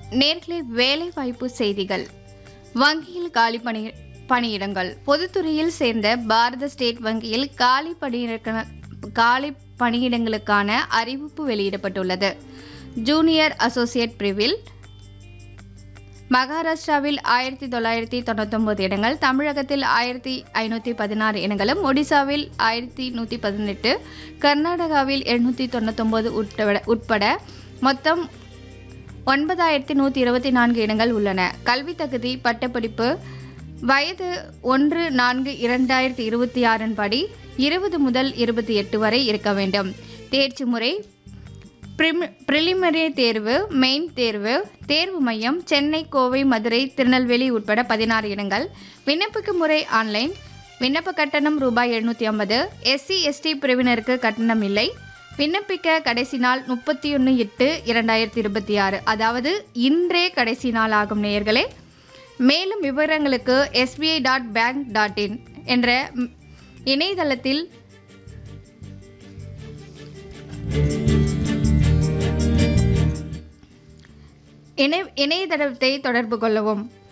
நேர்களே, வேலைவாய்ப்பு செய்திகள். வங்கியில் பணியிடங்கள். பொதுத்துறையில் சேர்ந்த பாரத ஸ்டேட் வங்கியில் காலி பணியிடங்களுக்கான அறிவிப்பு வெளியிடப்பட்டுள்ளது. ஜூனியர் அசோசியேட் பிரிவில் மகாராஷ்டிராவில் 1999 இடங்கள், தமிழகத்தில் 1516 இடங்களும், ஒடிசாவில் 1118, கர்நாடகாவில் 799 உட்பட மொத்தம் 9124 இடங்கள் உள்ளன. கல்வி தகுதி பட்டப்படிப்பு வயது 1/4/2026 படி 20 முதல் 28 வரை இருக்க வேண்டும். தேர்ச்சி முறை பிரிலிமினரி தேர்வு, மெயின் தேர்வு. தேர்வு மையம் சென்னை, கோவை, மதுரை, திருநெல்வேலி உட்பட 16 இடங்கள். விண்ணப்பிக்க முறை ஆன்லைன். விண்ணப்ப கட்டணம் ரூபாய் 750. SC/ST பிரிவினருக்கு கட்டணம் இல்லை. விண்ணப்பிக்க கடைசி நாள் 31/8/2026, அதாவது இன்றே கடைசி நாள் ஆகும். நேயர்களே, மேலும் விவரங்களுக்கு sbi.bank.in என்ற இணையதளத்தில் இணையதளத்தை தொடர்பு கொள்ளவும்.